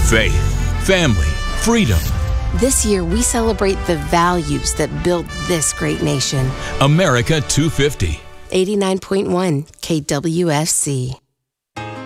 Faith, family, freedom. This year, we celebrate the values that built this great nation. America 250. 89.1 KWFC.